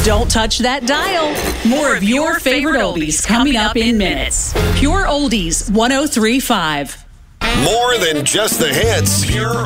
Don't touch that dial. More of your favorite oldies coming up in minutes. Pure Oldies 103.5. More than just the hits. Pure